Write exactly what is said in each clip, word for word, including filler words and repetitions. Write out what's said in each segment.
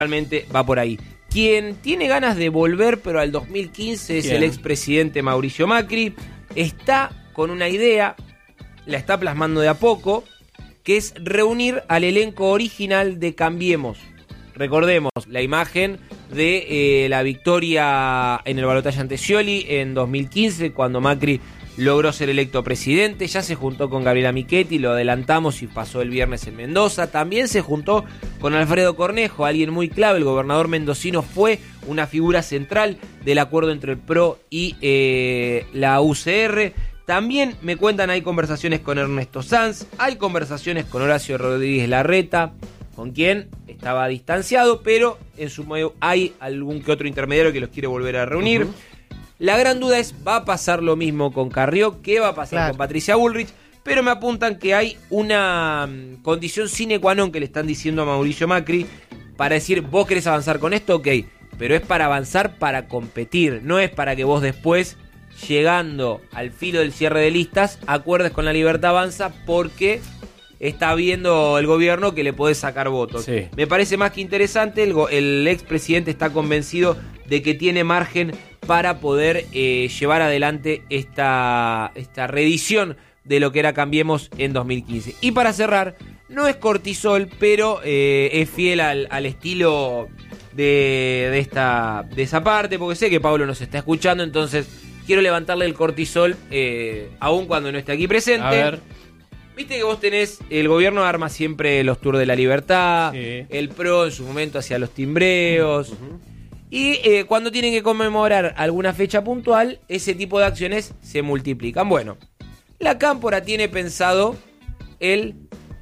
realmente va por ahí. Quien tiene ganas de volver, pero al dos mil quince, es ¿Quién? el expresidente Mauricio Macri. Está con una idea, la está plasmando de a poco, que es reunir al elenco original de Cambiemos. Recordemos la imagen de eh, la victoria en el balotaje ante Scioli en dos mil quince, cuando Macri logró ser electo presidente. Ya se juntó con Gabriela Michetti, lo adelantamos y pasó el viernes en Mendoza. También se juntó con Alfredo Cornejo, alguien muy clave. El gobernador mendocino fue una figura central del acuerdo entre el P R O y eh, la U C R. También me cuentan, hay conversaciones con Ernesto Sanz, hay conversaciones con Horacio Rodríguez Larreta, con quien estaba distanciado, pero en su medio hay algún que otro intermediario que los quiere volver a reunir. Uh-huh. La gran duda es, ¿va a pasar lo mismo con Carrió? ¿Qué va a pasar claro. con Patricia Bullrich? Pero me apuntan que hay una um, condición sine qua non que le están diciendo a Mauricio Macri para decir, vos querés avanzar con esto, ok, pero es para avanzar para competir, no es para que vos después, llegando al filo del cierre de listas, acuerdes con La Libertad Avanza porque está viendo el gobierno que le podés sacar votos. Sí. Me parece más que interesante, el, el expresidente está convencido de que tiene margen para poder eh, llevar adelante esta, esta reedición de lo que era Cambiemos en dos mil quince. Y para cerrar, no es cortisol, pero eh, es fiel al, al estilo de, de, esta, de esa parte, porque sé que Pablo nos está escuchando, entonces quiero levantarle el cortisol, eh, aun cuando no esté aquí presente. A ver. Viste que vos tenés, el gobierno arma siempre los tours de la libertad, sí. el P R O en su momento hacía los timbreos, uh-huh. y eh, cuando tienen que conmemorar alguna fecha puntual, ese tipo de acciones se multiplican. Bueno, la Cámpora tiene pensado el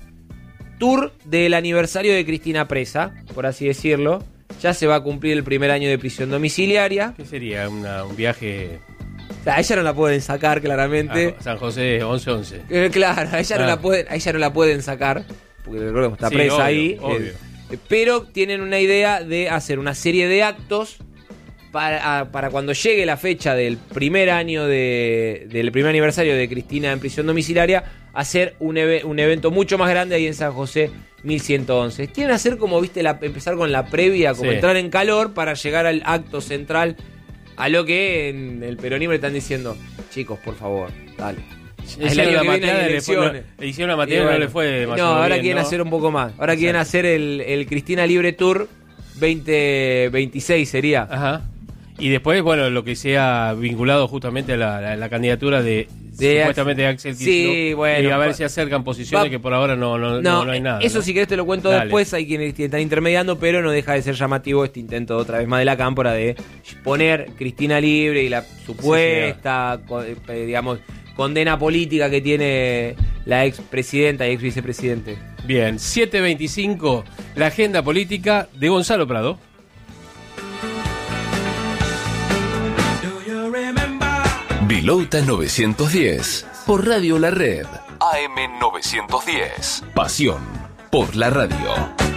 tour del aniversario de Cristina presa, por así decirlo. Ya se va a cumplir el primer año de prisión domiciliaria. ¿Qué sería? Una, un viaje... O sea, a ella no la pueden sacar, claramente. Ah, San José once once. Eh, claro, a ella, ah. no la pueden, a ella no la pueden sacar, porque recordemos, está sí, presa obvio, ahí. Obvio. Eh, pero tienen una idea de hacer una serie de actos para, para cuando llegue la fecha del primer año de, del primer aniversario de Cristina en prisión domiciliaria, hacer un, eve, un evento mucho más grande ahí en San José mil ciento once. Quieren hacer como, viste, la, empezar con la previa, como sí. entrar en calor para llegar al acto central. A lo que en el peronismo le están diciendo, chicos, por favor, dale. Es el año que viene hay elecciones. Le hicieron la materia y bueno, no le fue más No, ahora bien, quieren ¿no? hacer un poco más. Ahora quieren hacer el, el Cristina Libre Tour veinte veintiséis sería. Ajá. Y después, bueno, lo que sea vinculado justamente a la, la, la candidatura de, de supuestamente Ax- Axel Kicillof. Sí, bueno. Y a ver si acercan posiciones va, que por ahora no, no, no, no hay nada. Eso ¿no? si querés te lo cuento Dale. después. Hay quienes están intermediando, pero no deja de ser llamativo este intento otra vez más de la Cámpora de poner Cristina Libre y la supuesta, sí, sí, digamos, condena política que tiene la expresidenta y ex vicepresidente. Bien, siete veinticinco, la agenda política de Gonzalo Prado. Vilota novecientos diez, por Radio La Red. A M novecientos diez. Pasión por la radio.